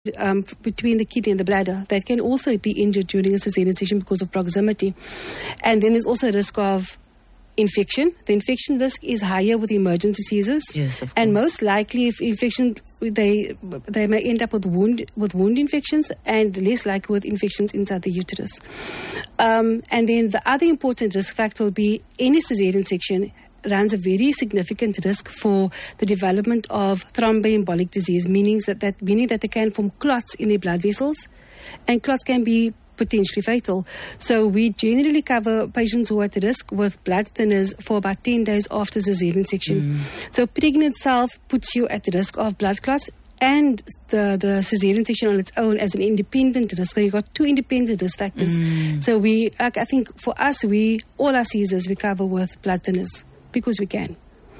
between the kidney and the bladder that can also be injured during a cesarean section because of proximity. And then there's also a risk of infection. The infection risk is higher with emergency Caesars. Yes, of course. And most likely, if infection, they may end up with wound infections, and less likely with infections inside the uterus. And then the other important risk factor will be any cesarean section runs a very significant risk for the development of thromboembolic disease, meaning that they can form clots in their blood vessels, and clots can be potentially fatal. So we generally cover patients who are at risk with blood thinners for about 10 days after cesarean section. So pregnancy itself puts you at risk of blood clots, and the cesarean section on its own as an independent risk. So you've got two independent risk factors. So I think for us, all our Caesars we cover with blood thinners because we can.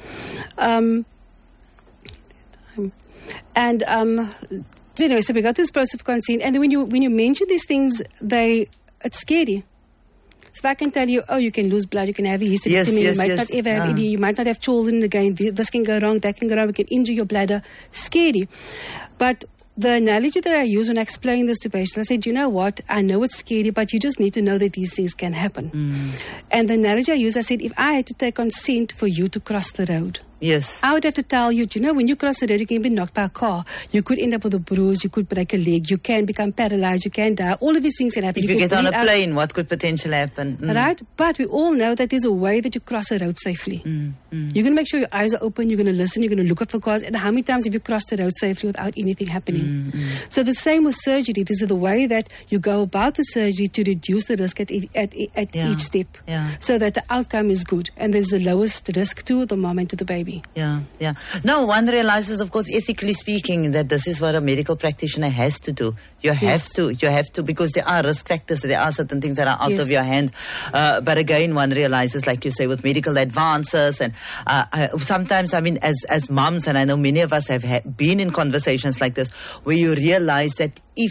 Anyway, so we got this process of consent, and then when you mention these things, it's scary. So if I can tell you, you can lose blood, you can have a hysterectomy, you might not ever have any, you might not have children again, this can go wrong, that can go wrong, we can injure your bladder. Scary. But the analogy that I use when I explain this to patients, I said, you know what, I know it's scary, but you just need to know that these things can happen. And the analogy I use, I said, if I had to take consent for you to cross the road, yes, I would have to tell you, when you cross the road, you can be knocked by a car. You could end up with a bruise. You could break a leg. You can become paralyzed. You can die. All of these things can happen. If you get on a plane, what could potentially happen? Right? But we all know that there's a way that you cross a road safely. You're going to make sure your eyes are open. You're going to listen. You're going to look up for cars. And how many times have you crossed the road safely without anything happening? So the same with surgery. This is the way that you go about the surgery to reduce the risk at each step, so that the outcome is good. And there's the lowest risk to the mom and to the baby. Yeah. No, one realizes, of course, ethically speaking, that this is what a medical practitioner has to do. You have to, because there are risk factors, there are certain things that are out of your hands. But again, one realizes, like you say, with medical advances, and sometimes, I mean, as moms, and I know many of us have been in conversations like this, where you realize that if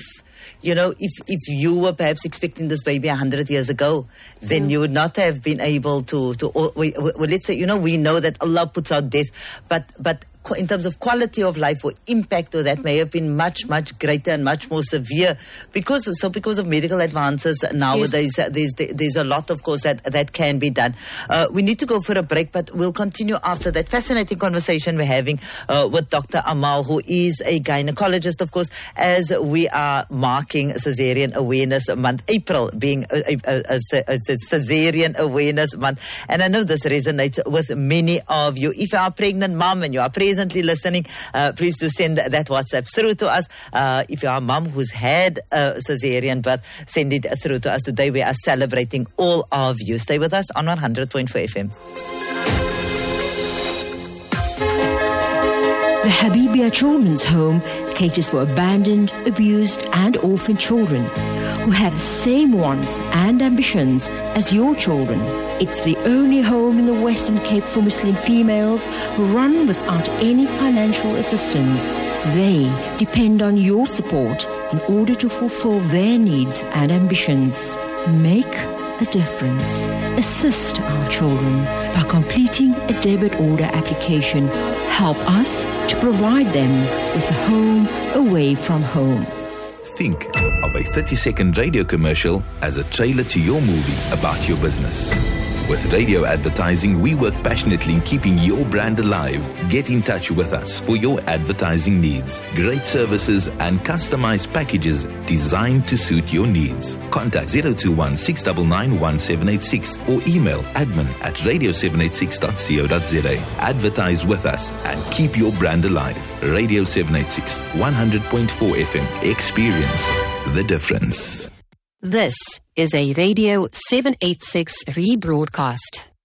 you were perhaps expecting this baby 100 years ago, then you would not have been able to let's say, we know that Allah puts out death, but in terms of quality of life or impact, or that may have been much, much greater and much more severe because of medical advances nowadays. There's a lot, of course, that can be done. We need to go for a break, but we'll continue after that fascinating conversation we're having with Dr. Amal, who is a gynecologist, of course, as we are marking Caesarean Awareness Month, April being a Caesarean Awareness Month. And I know this resonates with many of you. If you are a pregnant mom and you are presently listening, please do send that WhatsApp through to us. If you are a mom who's had a Caesarean birth, send it through to us. Today we are celebrating all of you. Stay with us on 100.4 FM. The Habibia Children's Home caters for abandoned, abused and orphaned children who have the same wants and ambitions as your children. It's the only home in the Western Cape for Muslim females run without any financial assistance. They depend on your support in order to fulfill their needs and ambitions. Make the difference. Assist our children by completing a debit order application. Help us to provide them with a home away from home. Think of a 30-second radio commercial as a trailer to your movie about your business. With radio advertising, we work passionately in keeping your brand alive. Get in touch with us for your advertising needs. Great services and customized packages designed to suit your needs. Contact 021-699-1786 or email admin@radio786.co.za. Advertise with us and keep your brand alive. Radio 786, 100.4 FM. Experience the difference. This is a Radio 786 rebroadcast.